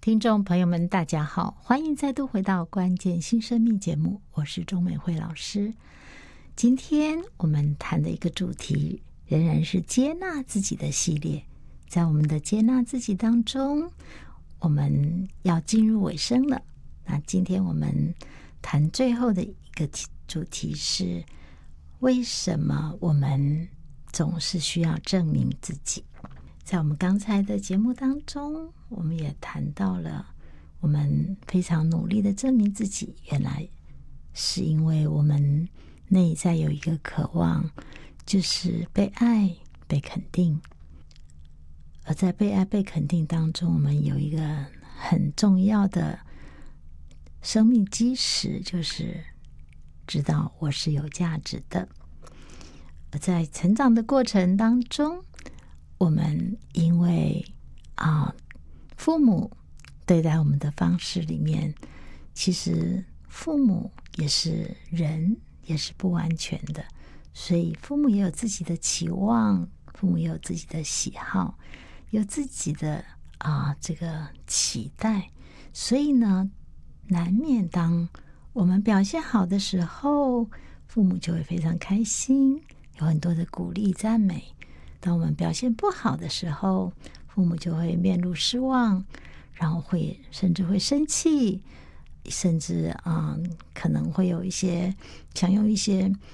听众朋友们大家好，欢迎再度回到关键新生命节目，我是钟美惠老师。今天我们谈的一个主题仍然是接纳自己的系列。在我们的接纳自己当中，我们要进入尾声了。那今天我们谈最后的一个主题是，为什么我们总是需要证明自己。在我们刚才的节目当中，我们也谈到了我们非常努力的证明自己，原来是因为我们内在有一个渴望，就是被爱、被肯定。而在被爱、被肯定当中，我们有一个很重要的生命基石，就是知道我是有价值的。而在成长的过程当中，我们因为父母对待我们的方式里面，其实父母也是人，也是不完全的，所以父母也有自己的期望，父母也有自己的喜好，有自己的这个期待，所以呢，难免当我们表现好的时候，父母就会非常开心，有很多的鼓励赞美。当我们表现不好的时候，父母就会面露失望，然后甚至会生气，甚至可能会有一些想用一些